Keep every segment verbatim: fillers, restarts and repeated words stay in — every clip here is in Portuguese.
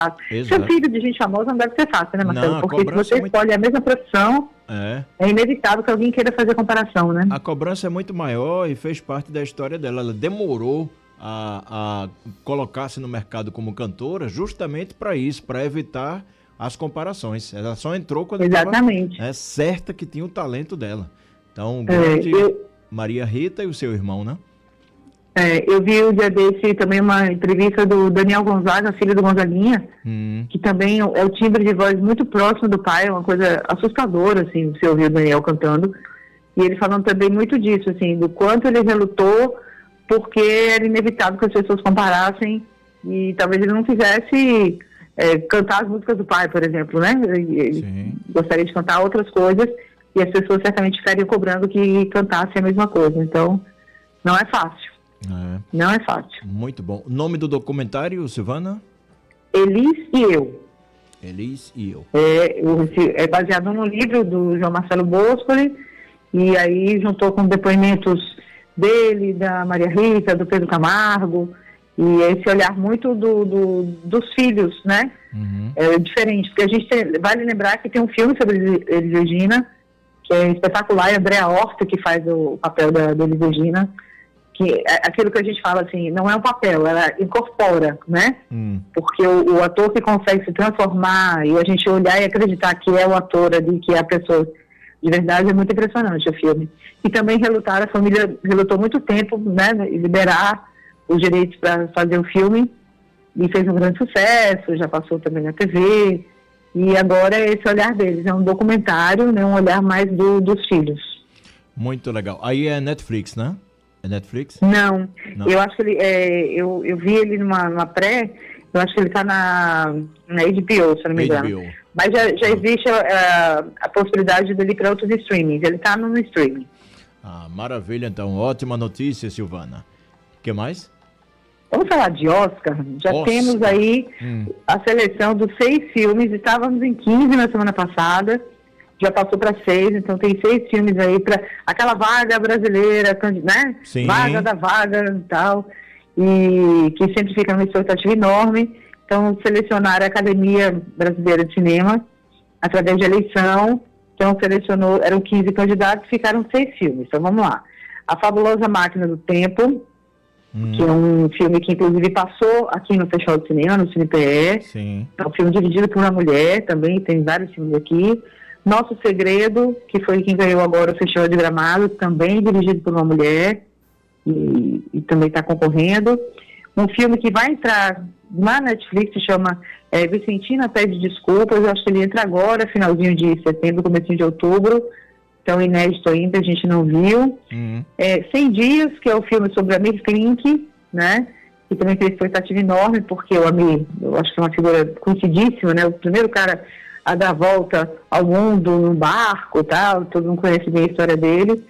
Ser Exato. filho de gente famosa não deve ser fácil, né, Marcelo? Não, a Porque se cobrança você é muito- escolhe a mesma profissão, É. é inevitável que alguém queira fazer comparação, né? A cobrança é muito maior e fez parte da história dela. Ela demorou a, a colocar-se no mercado como cantora justamente para isso, para evitar as comparações. Ela só entrou quando estava Exatamente. né, certa que tinha o talento dela. Então, É, grande eu, Maria Rita e o seu irmão, né? é, eu vi o dia desse também uma entrevista do Daniel Gonzaga, filho do Gonzaguinha, Hum, que também é o timbre de voz muito próximo do pai, é uma coisa assustadora, assim, você ouvir o Daniel cantando. E ele falando também muito disso, assim, do quanto ele relutou, porque era inevitável que as pessoas comparassem e talvez ele não quisesse é, cantar as músicas do pai, por exemplo, né? Ele sim. gostaria de cantar outras coisas e as pessoas certamente ficariam cobrando que cantasse a mesma coisa. Então, não é fácil. É, Não é fácil. muito bom. O nome do documentário, Silvana? Elis e eu. Elis e eu. É, o- é baseado no livro do João Marcelo Boscoli, e aí juntou com depoimentos dele, da Maria Rita, do Pedro Camargo, e esse olhar muito do, do- dos filhos, né? Uhum. É diferente, porque a gente tem- vale lembrar que tem um filme sobre Elis Elis Regina, que é espetacular, é a Andréa Horta que faz o papel da, da Elis Regina, que é aquilo que a gente fala assim, não é um papel, ela incorpora, né? Hum, Porque o, o ator que consegue se transformar e a gente olhar e acreditar que é o ator ali, que é a pessoa de verdade, é muito impressionante o filme. E também relutar, a família relutou muito tempo, né, em liberar os direitos para fazer o filme, e fez um grande sucesso, já passou também na T V, e agora é esse olhar deles, é um documentário, né, um olhar mais do, dos filhos. muito legal. Aí é Netflix, né? É Netflix? Não, Não. eu acho que ele, é, eu, eu vi ele numa, numa pré, eu acho que ele está na, na H B O, se eu não me engano. H B O. Mas já, já existe a, a possibilidade dele ir para outros streamings. Ele está no streaming. Ah, maravilha, então. Ótima notícia, Silvana. O que mais? Vamos falar de Oscar? Já Oscar. temos aí Hum. a seleção dos seis filmes. Estávamos em quinze na semana passada. Já passou para seis, então tem seis filmes aí para aquela vaga brasileira, né? Sim. Vaga da vaga e tal. E que sempre fica numa expectativa enorme. Então, selecionaram a Academia Brasileira de Cinema através de eleição. Então, selecionou, eram quinze candidatos, ficaram seis filmes. Então, vamos lá. A Fabulosa Máquina do Tempo, Hum, que é um filme que, inclusive, passou aqui no Festival de Cinema, no Cine P E. sim. É um filme dirigido por uma mulher, também tem vários filmes aqui. Nosso Segredo, que foi quem ganhou agora o Festival de Gramado, também dirigido por uma mulher, e, e também está concorrendo. Um filme que vai entrar na Netflix, se chama é, Vicentina Pede Desculpas, eu acho que ele entra agora, finalzinho de setembro, comecinho de outubro, então inédito ainda, a gente não viu. Hum, É, cem Dias, que é o filme sobre o Amir Klink, né? Que também fez expectativa enorme, porque o Amir, eu acho que é uma figura conhecidíssima, né? O primeiro cara a dar a volta ao mundo num barco e tal, todo mundo conhece bem a história dele.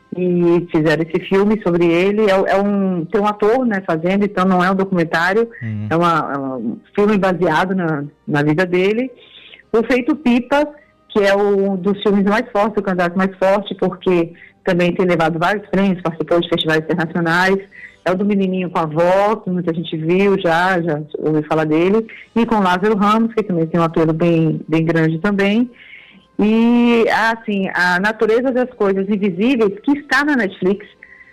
E fizeram esse filme sobre ele. É, é um, tem um ator, né, fazendo, então não é um documentário, hum. é, uma, é um filme baseado na, na vida dele. O Feito Pipa, que é um dos filmes mais fortes, o candidato mais forte, porque também tem levado vários prêmios, participou de festivais internacionais. É o do Menininho com a Avó, que muita gente viu já, já ouviu falar dele. E com Lázaro Ramos, que também tem um apelo bem, bem grande também. E, assim, a Natureza das Coisas Invisíveis, que está na Netflix,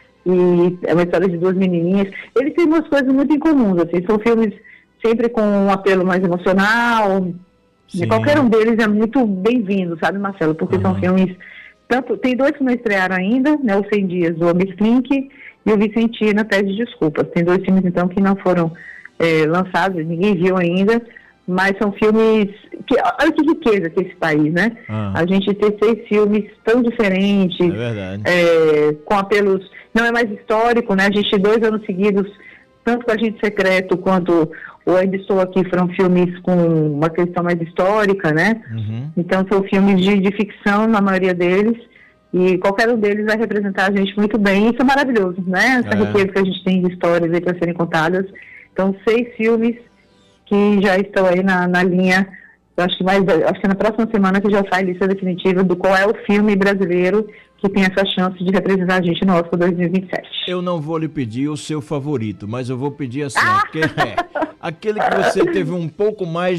e é uma história de duas menininhas. Eles têm umas coisas muito incomuns, assim, são filmes sempre com um apelo mais emocional. Sim. E qualquer um deles é muito bem-vindo, sabe, Marcelo? Porque Uhum. são filmes... Tanto, tem dois que não estrearam ainda, né? O cem Dias, do Amir Klink, e o Vicentina Pede Desculpas. Tem dois filmes, então, que não foram é, lançados, ninguém viu ainda, mas são filmes... Que, olha que riqueza que é esse país, né? Ah. A gente ter seis filmes tão diferentes, É verdade. é, com apelos... Não é mais histórico, né? A gente, dois anos seguidos, tanto com Agente Secreto quanto o Ainda Estou Aqui, foram filmes com uma questão mais histórica, né? Uhum. Então, são filmes de, de ficção, na maioria deles, e qualquer um deles vai representar a gente muito bem. Isso é maravilhoso, né? Essa É. riqueza que a gente tem de histórias aí para serem contadas. Então, seis filmes que já estão aí na, na linha. Eu acho que, mais, acho que na próxima semana que já sai a lista definitiva do qual é o filme brasileiro que tem essa chance de representar a gente no Oscar dois mil e vinte e sete. Eu não vou lhe pedir o seu favorito, mas eu vou pedir assim, aquele, é, aquele que você teve um pouco mais